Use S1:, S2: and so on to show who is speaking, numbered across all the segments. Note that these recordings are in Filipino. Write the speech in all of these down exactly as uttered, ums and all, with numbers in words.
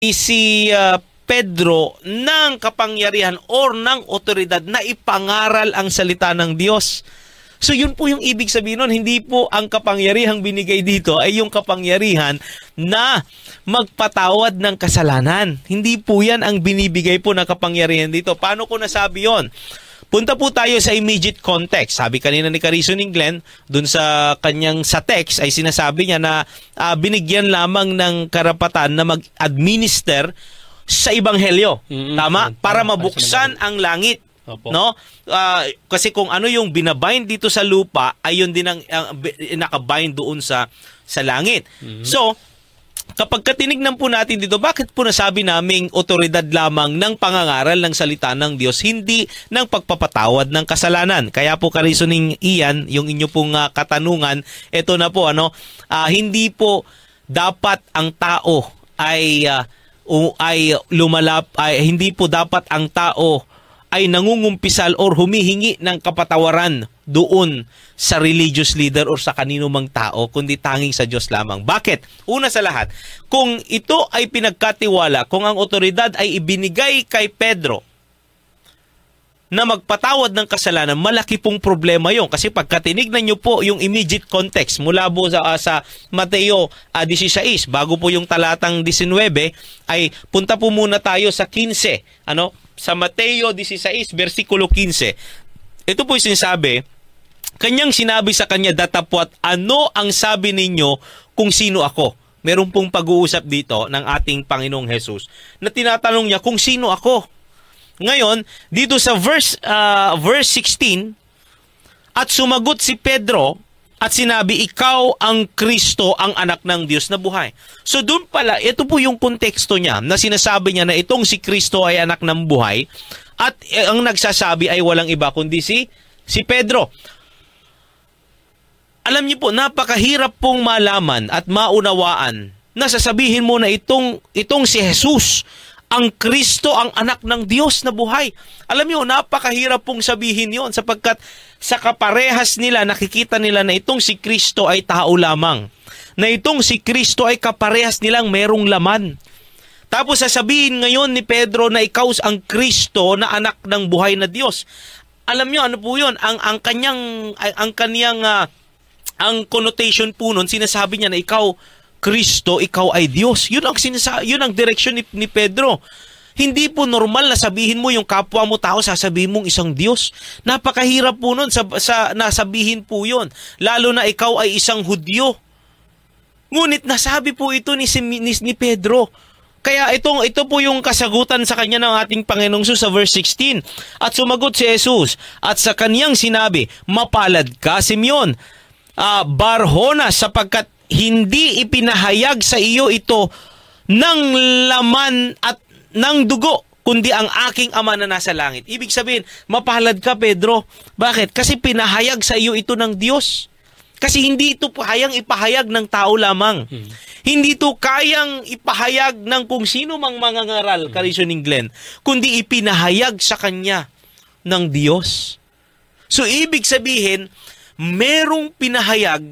S1: si uh, Pedro ng kapangyarihan or ng otoridad na ipangaral ang salita ng Diyos. So yun po yung ibig sabihin nun, hindi po ang kapangyarihang binigay dito ay yung kapangyarihan na magpatawad ng kasalanan. Hindi po yan ang binibigay po na kapangyarihan dito. Paano ko nasabi yon? Punta po tayo sa immediate context. Sabi kanina ni Carison Glenn, dun sa kanyang sa text ay sinasabi niya na uh, binigyan lamang ng karapatan na mag-administer sa ebanghelyo. Mm-hmm. Tama? Para mabuksan ang langit. Opo. No? Uh, kasi kung ano yung binabind dito sa lupa ay yun din ang uh, nakabind doon sa sa langit. Mm-hmm. So, kapag katinignan po natin dito, bakit po nasabi naming otoridad lamang ng pangangaral ng salita ng Diyos, hindi ng pagpapatawad ng kasalanan? Kaya po ka-reasoning iyan, yung inyo pong uh, katanungan, ito na po, ano, uh, hindi po dapat ang tao ay, uh, ay lumalap, ay, hindi po dapat ang tao ay nangungumpisal or humihingi ng kapatawaran doon sa religious leader or sa kanino mang tao, kundi tanging sa Diyos lamang. Bakit? Una sa lahat, kung ito ay pinagkatiwala, kung ang otoridad ay ibinigay kay Pedro na magpatawad ng kasalanan, malaki pong problema yon. Kasi pagkatinignan nyo po yung immediate context mula po sa, uh, sa Mateo uh, sixteen, bago po yung talatang nineteen, ay punta po muna tayo sa fifteen. Ano? Sa Mateo sixteen, versikulo fifteen. Ito po yung sinasabi, kanyang sinabi sa kanya datapwat, ano ang sabi ninyo kung sino ako? Meron pong pag-uusap dito ng ating Panginoong Jesus na tinatanong niya kung sino ako. Ngayon, dito sa verse, uh, verse sixteen, at sumagot si Pedro at sinabi, ikaw ang Kristo, ang anak ng Diyos na buhay. So doon pala, ito po yung konteksto niya na sinasabi niya na itong si Kristo ay anak ng buhay at eh, ang nagsasabi ay walang iba kundi si, si Pedro. Alam niyo po, napakahirap pong malaman at maunawaan na sasabihin mo na itong, itong si Jesus, ang Kristo, ang anak ng Diyos na buhay. Alam niyo, napakahirap pong sabihin yon sapagkat sa kaparehas nila, nakikita nila na itong si Kristo ay tao lamang. Na itong si Kristo ay kaparehas nilang merong laman. Tapos sasabihin ngayon ni Pedro na ikaw ang Kristo na anak ng buhay na Diyos. Alam niyo, ano po yun? Ang, ang kanyang, ang kanyang, uh, ang connotation po nun, sinasabi niya na ikaw, Kristo, ikaw ay Diyos. Yun ang sinasa- yun ang direksyon ni, ni Pedro. Hindi po normal na sabihin mo yung kapwa mo tao, sasabihin mong isang Diyos. Napakahirap po nun sa, sa nasabihin po yun. Lalo na ikaw ay isang Hudyo. Ngunit nasabi po ito ni, ni, ni Pedro. Kaya itong, ito po yung kasagutan sa kanya ng ating Panginoong Jesus sa verse sixteen. At sumagot si Jesus at sa kaniyang sinabi, mapalad ka, Simeon, uh, Barjona, sapagkat hindi ipinahayag sa iyo ito ng laman at ng dugo, kundi ang aking Ama na nasa langit. Ibig sabihin, mapalad ka, Pedro. Bakit? Kasi pinahayag sa iyo ito ng Diyos. Kasi hindi ito hayang ipahayag ng tao lamang. Hmm. Hindi ito kayang ipahayag ng kung sino mang mangangaral, hmm. Carison Glenn, kundi ipinahayag sa kanya ng Diyos. So, ibig sabihin, merong pinahayag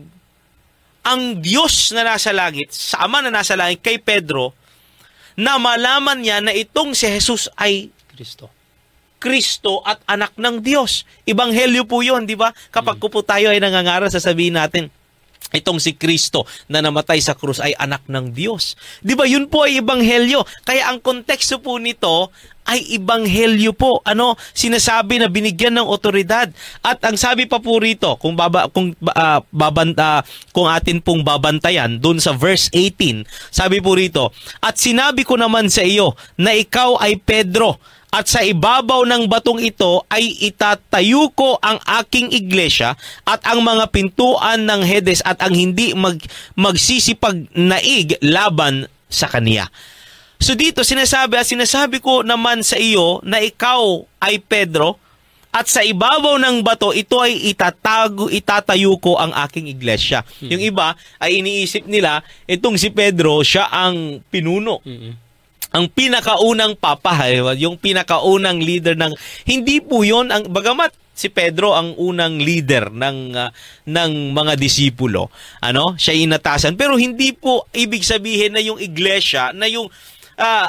S1: ang Diyos na nasa langit, sa Ama na nasa langit, kay Pedro, na malaman niya na itong si Jesus ay Kristo. Kristo at anak ng Diyos. Ibanghelyo po yun, di ba? Kapag po tayo ay nangangaral, sasabihin natin, itong si Kristo na namatay sa krus ay anak ng Diyos. Di ba? Yun po ay ibanghelyo. Kaya ang konteksto po nito ay ibanghelyo po. Ano? Sinasabi na binigyan ng otoridad. At ang sabi pa po rito, kung baba kung uh, babanta kung atin pong babantayan doon sa verse eighteen, sabi po rito, at sinabi ko naman sa iyo na ikaw ay Pedro, at sa ibabaw ng batong ito ay itatayo ko ang aking iglesia at ang mga pintuan ng Hades at ang hindi mag, magsisipag naig laban sa kaniya. So dito sinasabi at sinasabi ko naman sa iyo na ikaw ay Pedro at sa ibabaw ng bato ito ay itatago, itatayo ko ang aking iglesia. Mm-hmm. Yung iba ay iniisip nila itong si Pedro siya ang pinuno. Mm-hmm. Ang pinakaunang papa, yung pinakaunang leader ng, hindi po yun, ang, bagamat si Pedro ang unang leader ng, uh, ng mga disipulo, ano, siya inatasan, pero hindi po ibig sabihin na yung iglesia, na yung, ah,